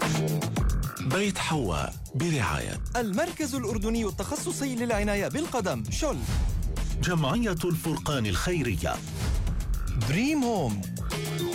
بيت حواء برعاية المركز الأردني التخصصي للعناية بالقدم شل، جمعية الفرقان الخيرية، دريم هوم.